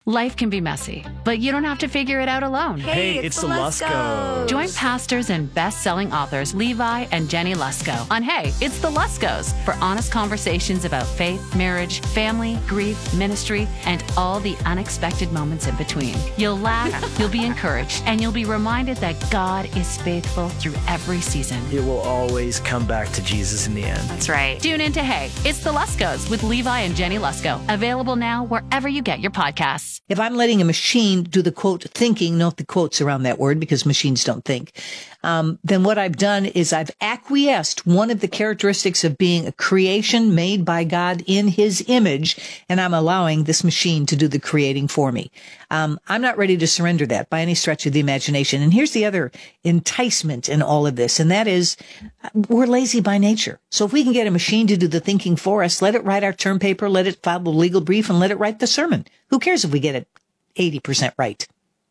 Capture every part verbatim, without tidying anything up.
Life can be messy, but you don't have to figure it out alone. Hey, it's, it's the Luskos. Join pastors and best-selling authors Levi and Jenny Lusko on Hey, It's the Luskos for honest conversations about faith, marriage, family, grief, ministry, and all the unexpected moments in between. You'll laugh, you'll be encouraged, and you'll be reminded that God is faithful through every season. It will always come back to Jesus in the end. That's right. Tune in to Hey, It's the Luskos with Levi and Jenny Lusko. Available now wherever you get your podcasts. If I'm letting a machine do the quote thinking, note the quotes around that word because machines don't think, um, then what I've done is I've acquiesced one of the characteristics of being a creation made by God in his image, and I'm allowing this machine to do the creating for me. Um, I'm not ready to surrender that by any stretch of the imagination. And here's the other enticement in all of this, and that is we're lazy by nature. So if we can get a machine to do the thinking for us, let it write our term paper, let it file the legal brief, and let it write the sermon. Who cares if we get it eighty percent right?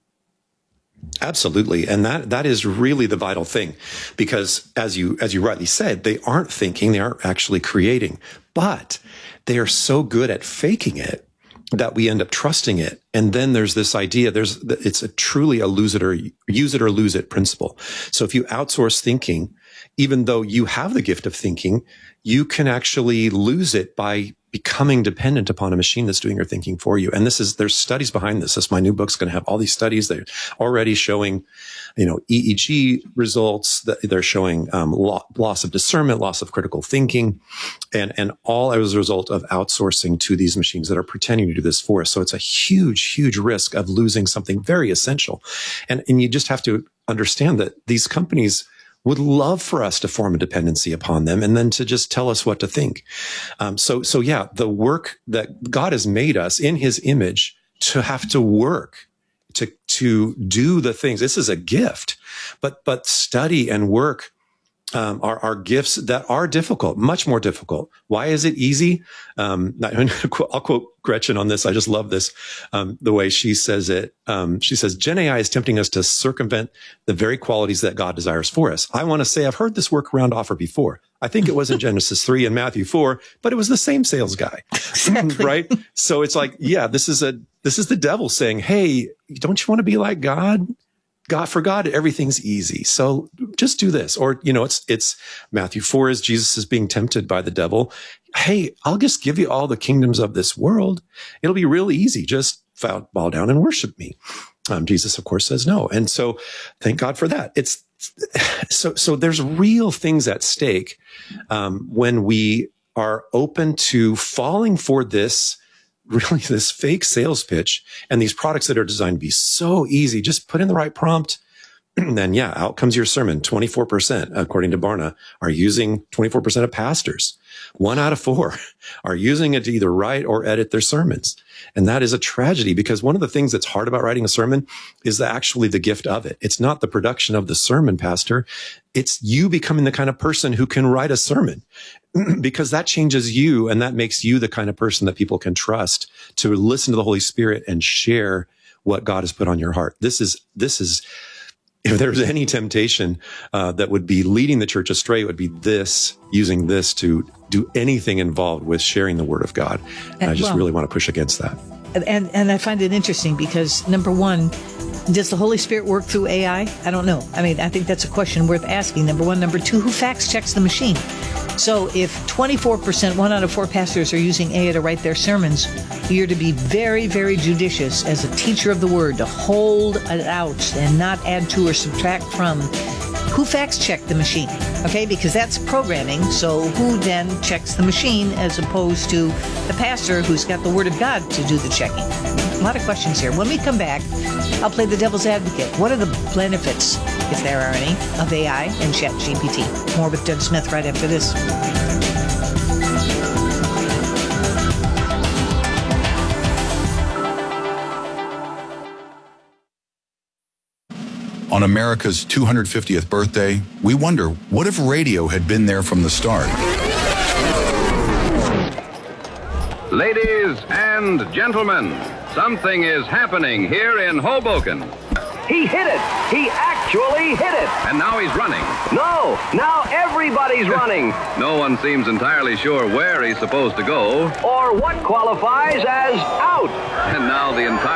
Absolutely. And that, that is really the vital thing, because as you, as you rightly said, they aren't thinking, they aren't actually creating, but they are so good at faking it that we end up trusting it. And then there's this idea, there's, it's a truly a lose it or use it or lose it principle. So if you outsource thinking, even though you have the gift of thinking, you can actually lose it by becoming dependent upon a machine that's doing your thinking for you. And this is, there's studies behind this. This, my new book's going to have all these studies. They're already showing, you know, E E G results. That they're showing um, loss of discernment, loss of critical thinking, and, and all as a result of outsourcing to these machines that are pretending to do this for us. So it's a huge, huge risk of losing something very essential. And, and you just have to understand that these companies would love for us to form a dependency upon them and then to just tell us what to think. Um, so, so yeah, the work that God has made us in his image to have to work, to, to do the things. This is a gift, but, but study and work, um, are, are gifts that are difficult, much more difficult. Why is it easy? Um, I'll quote Gretchen on this. I just love this. Um, the way she says it. Um, she says, Gen A I is tempting us to circumvent the very qualities that God desires for us. I want to say I've heard this workaround offer before. I think it was in Genesis three and Matthew four, but it was the same sales guy, exactly. Right? So it's like, yeah, this is a, this is the devil saying, hey, don't you want to be like God? God, for God, everything's easy. So just do this. Or, you know, it's, it's Matthew four is Jesus is being tempted by the devil. Hey, I'll just give you all the kingdoms of this world. It'll be real easy. Just bow down and worship me. Um, Jesus, of course, says no. And so thank God for that. It's so, so there's real things at stake, um, when we are open to falling for this, really this fake sales pitch and these products that are designed to be so easy. Just put in the right prompt. And then, yeah, out comes your sermon. twenty-four percent, according to Barna, are using twenty-four percent of pastors. One out of four are using it to either write or edit their sermons. And that is a tragedy, because one of the things that's hard about writing a sermon is the, actually the gift of it. It's not the production of the sermon, pastor. It's you becoming the kind of person who can write a sermon, because that changes you and that makes you the kind of person that people can trust to listen to the Holy Spirit and share what God has put on your heart. This is, this is, if there's any temptation uh, that would be leading the church astray, it would be this, using this to do anything involved with sharing the word of God. And, and I just well, really want to push against that. And and I find it interesting because, number one, does the Holy Spirit work through A I? I don't know. I mean, I think that's a question worth asking, number one. Number two, who fact checks the machine? So if twenty-four percent, one out of four pastors are using A I to write their sermons, you're to be very, very judicious as a teacher of the word to hold it out and not add to or subtract from. Who facts check the machine? Okay, because that's programming. So who then checks the machine as opposed to the pastor who's got the word of God to do the checking? A lot of questions here. When we come back, I'll play the devil's advocate. What are the benefits, if there are any, of A I and ChatGPT? More with Doug Smith right after this. On America's two hundred fiftieth birthday, we wonder, what if radio had been there from the start? Ladies and gentlemen, something is happening here in Hoboken. He hit it. He actually hit it. And now he's running. No, now everybody's running. No one seems entirely sure where he's supposed to go. Or what qualifies as out. And now the entire